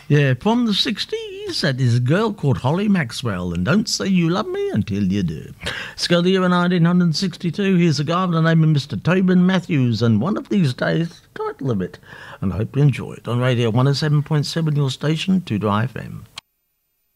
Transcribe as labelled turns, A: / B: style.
A: Yeah, from the 60s, that is a girl called Holly Maxwell, and Don't Say You Love Me Until You Do. Let's go to the year 1962. Here's a guy by the name of Mr. Tobin Matthews, and One of These Days, title of it. And I hope you enjoy it on Radio 107.7, your station, 2 FM.